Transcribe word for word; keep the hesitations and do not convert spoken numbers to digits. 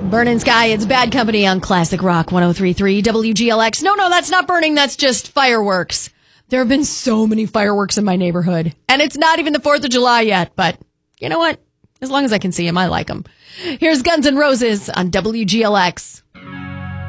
Burning Sky, it's Bad Company on Classic Rock one oh three point three W G L X. No, no, that's not burning. That's just fireworks. There have been so many fireworks in my neighborhood. And it's not even the fourth of July yet. But you know what? As long as I can see them, I like them. Here's Guns N' Roses on W G L X.